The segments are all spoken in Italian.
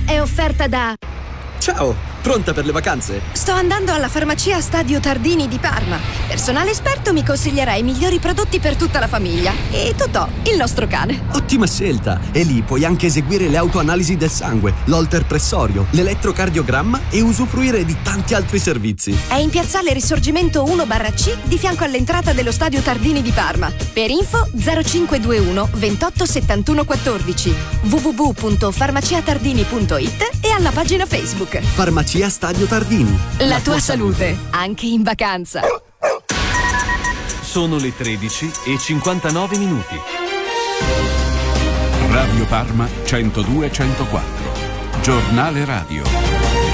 è offerta da... Ciao, pronta per le vacanze? Sto andando alla farmacia Stadio Tardini di Parma. Personale esperto mi consiglierà i migliori prodotti per tutta la famiglia. E Totò, il nostro cane. Ottima scelta! E lì puoi anche eseguire le autoanalisi del sangue, l'holter pressorio, l'elettrocardiogramma e usufruire di tanti altri servizi. È in piazzale Risorgimento 1/C di fianco all'entrata dello Stadio Tardini di Parma. Per info 0521 28 71 14 www.farmaciatardini.it e alla pagina Facebook. Farmacia Stadio Tardini. La tua salute, anche in vacanza. Sono le 13:59. Radio Parma 102-104. Giornale radio.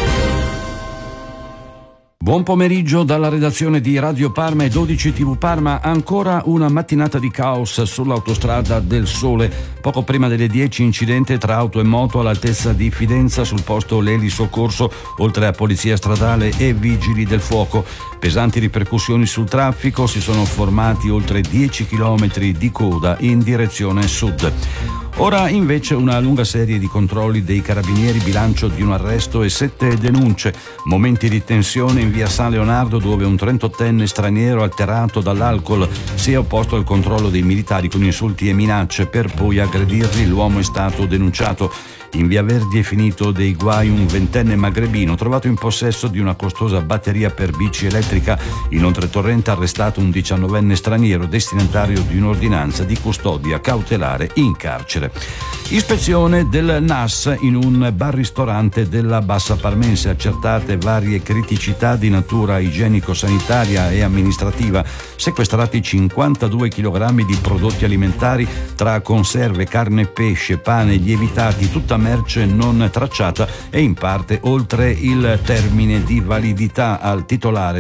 Buon pomeriggio dalla redazione di Radio Parma e 12 TV Parma. Ancora una mattinata di caos sull'autostrada del Sole. Poco prima delle 10 incidente tra auto e moto all'altezza di Fidenza, sul posto l'Eli Soccorso, oltre a polizia stradale e vigili del fuoco. Pesanti ripercussioni sul traffico, si sono formati oltre 10 chilometri di coda in direzione sud. Ora invece una lunga serie di controlli dei carabinieri, bilancio di un arresto e 7 denunce. Momenti di tensione in via San Leonardo, dove un 38enne straniero alterato dall'alcol si è opposto al controllo dei militari con insulti e minacce. Per poi aggredirli, l'uomo è stato denunciato. In via Verdi è finito dei guai un 20enne magrebino trovato in possesso di una costosa batteria per bici elettrica. Inoltre Torrente ha arrestato un 19enne straniero destinatario di un'ordinanza di custodia cautelare in carcere. Ispezione del NAS in un bar-ristorante della Bassa Parmense, accertate varie criticità di natura igienico-sanitaria e amministrativa, sequestrati 52 kg di prodotti alimentari tra conserve, carne e pesce, pane, lievitati, tutta merce non tracciata e in parte oltre il termine di validità, al titolare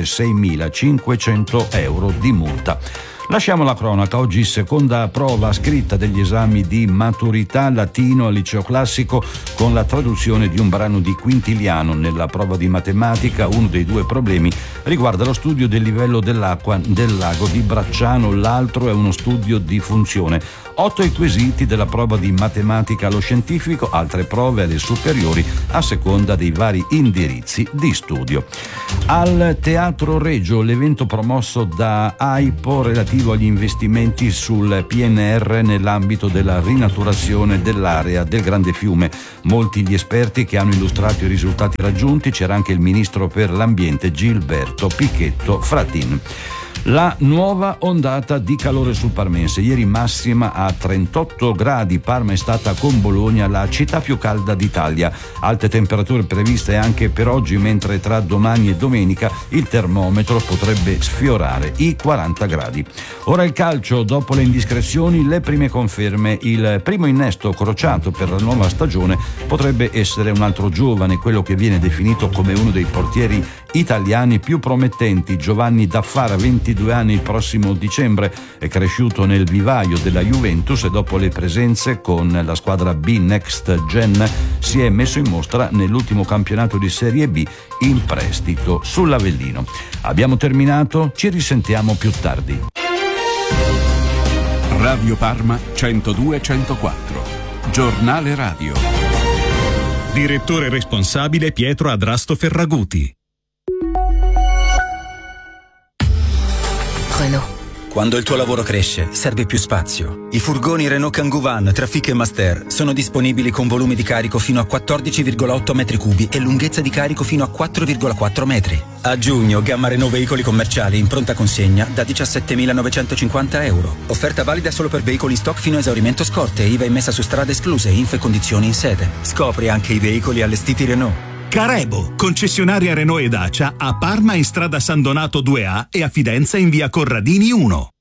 6.500 euro di multa. Lasciamo la cronaca. Oggi seconda prova scritta degli esami di maturità latino al liceo classico con la traduzione di un brano di Quintiliano. Nella prova di matematica uno dei due problemi riguarda lo studio del livello dell'acqua del lago di Bracciano, l'altro è uno studio di funzione. 8 i quesiti della prova di matematica allo scientifico, altre prove alle superiori a seconda dei vari indirizzi di studio. Al Teatro Regio l'evento promosso da AIPO relativo agli investimenti sul PNR nell'ambito della rinaturazione dell'area del Grande Fiume. Molti gli esperti che hanno illustrato i risultati raggiunti, c'era anche il ministro per l'ambiente Gilberto Pichetto Fratin. La nuova ondata di calore sul Parmense, ieri massima a 38 gradi, Parma è stata con Bologna la città più calda d'Italia, alte temperature previste anche per oggi, mentre tra domani e domenica il termometro potrebbe sfiorare i 40 gradi. Ora il calcio, dopo le indiscrezioni, le prime conferme, il primo innesto crociato per la nuova stagione potrebbe essere un altro giovane, quello che viene definito come uno dei portieri italiani più promettenti, Giovanni Daffara, 22 anni il prossimo dicembre, è cresciuto nel vivaio della Juventus e dopo le presenze con la squadra B Next Gen si è messo in mostra nell'ultimo campionato di Serie B in prestito sull'Avellino. Abbiamo terminato, ci risentiamo più tardi. Radio Parma 102-104. Giornale radio. Direttore responsabile Pietro Adrasto Ferraguti. Renault. Quando il tuo lavoro cresce, serve più spazio. I furgoni Renault Kangoo Van, Trafic e Master sono disponibili con volumi di carico fino a 14,8 metri cubi e lunghezza di carico fino a 4,4 metri. A giugno, gamma Renault veicoli commerciali in pronta consegna da 17.950 euro. Offerta valida solo per veicoli in stock fino a esaurimento scorte, IVA immessa su strade escluse, info e condizioni in sede. Scopri anche i veicoli allestiti Renault. Carebo, concessionaria Renault e Dacia a Parma in strada San Donato 2A e a Fidenza in via Corradini 1.